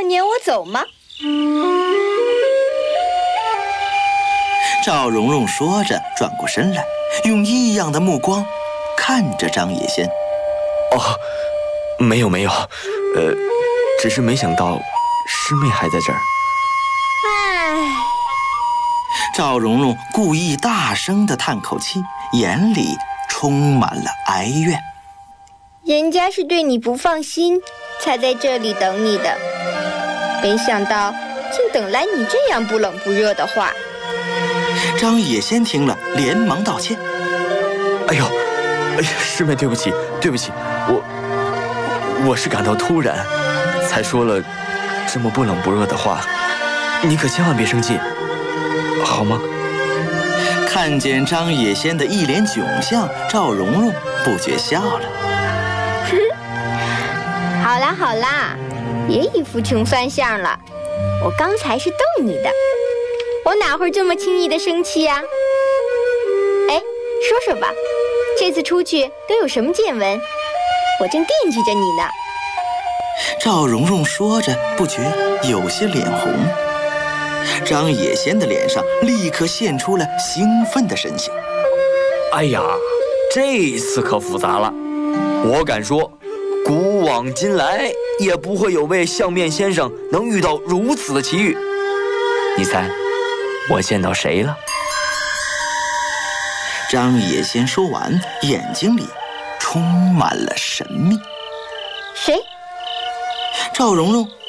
要撵我走吗？ 赵蓉蓉说着，转过身来，用异样的目光看着张野仙。 哦，没有，只是没想到师妹还在这儿。 唉， 赵蓉蓉故意大声地叹口气，眼里充满了哀怨。 人家是对你不放心，才在这里等你的，没想到竟等来你这样不冷不热的话。 张野仙听了，连忙道歉：“ 哎呀，师妹，对不起，我是感到突然，才说了这么不冷不热的话，你可千万别生气，好吗？” 看见张野仙的一脸窘相，赵蓉蓉不觉笑了。 好啦，别一副穷酸相了。我刚才是逗你的，我哪会这么轻易的生气啊？哎，说吧，这次出去都有什么见闻？我正惦记着你呢。 赵蓉蓉说着，不觉有些脸红。张野仙的脸上立刻现出了兴奋的神情。 哎呀，这次可复杂了，我敢说，古往今来也不会有位相面先生能遇到如此的奇遇。你猜，我见到谁了？ 张野仙说完，眼睛里充满了神秘。 谁？ 赵蓉蓉